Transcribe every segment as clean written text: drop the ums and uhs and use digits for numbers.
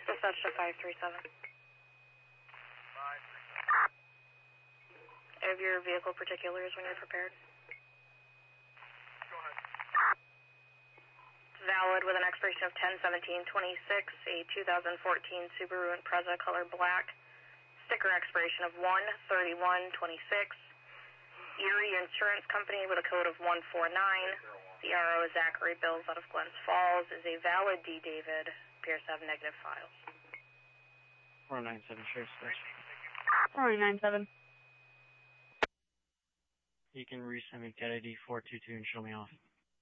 Dispatch to 537. I have your vehicle particulars when you're prepared. Go ahead. It's valid with an expiration of 10/17/26, a 2014 Subaru Impreza color black. Sticker expiration of 1/31/26. Erie Insurance Company with a code of 149. The RO is Zachary Bills out of Glens Falls. Is a valid D. David. Appears to have negative files. 497, Sheriff's Dispatch. 497. You can resend me CAT ID 422 and show me off.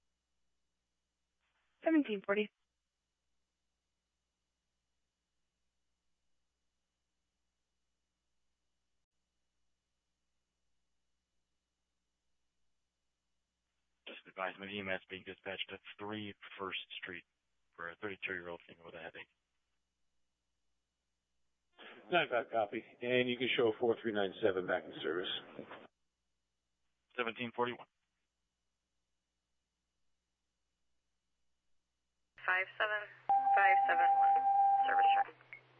1740. Just advise my EMS being dispatched to 3 First Street for a 32-year-old female with a headache. 9-5 copy. And you can show 4397 back in service. 1741. 57571. Service check.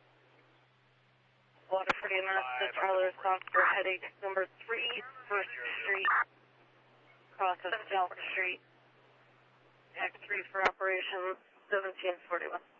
Waterford EMS, this Charlie response for headache number 3, First Street, cross of South Street, X3 for operation 1741.